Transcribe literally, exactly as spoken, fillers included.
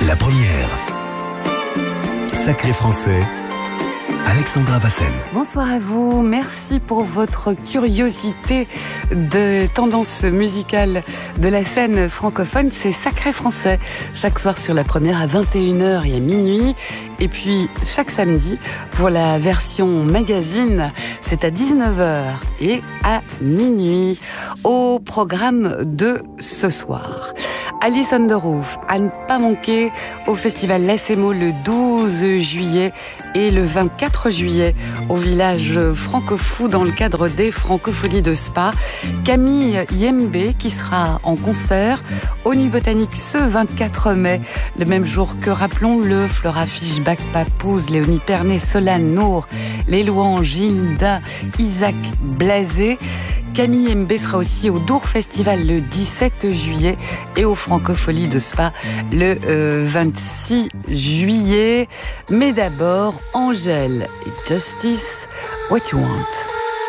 La première. Sacré français. Alexandra Vassen. Bonsoir à vous, merci pour votre curiosité de tendance musicale de la scène francophone. C'est Sacré Français, chaque soir sur la première à vingt et une heures et à minuit. Et puis chaque samedi, pour la version magazine, c'est à dix-neuf heures et à minuit. Au programme de ce soir, Alice on the Roof, à ne pas manquer au festival Lassemo le douze juillet et le vingt-quatre juillet au village Francofou dans le cadre des Francopholies de Spa. Camille Yembe qui sera en concert au Nuits Botaniques ce vingt-quatre mai, le même jour que, rappelons-le, Flora Fischbach, Papouze, Léonie Pernet, Solane Nour, Les Louanges, Gilda, Isaac Blasé. Camille Yembe sera aussi au Dour Festival le dix-sept juillet et aux Francopholies de Spa le euh, vingt-six juillet. Mais d'abord, Angèle et Justice, What You Want.